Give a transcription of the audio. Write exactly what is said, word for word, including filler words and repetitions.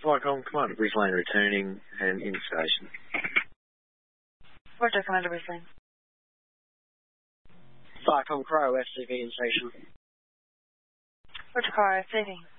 Flycom, Commander Bruce Lane returning and in station. Roger, Commander Bruce Lane. Flycom Crow, F C V in station. Roger, Crow, F C V.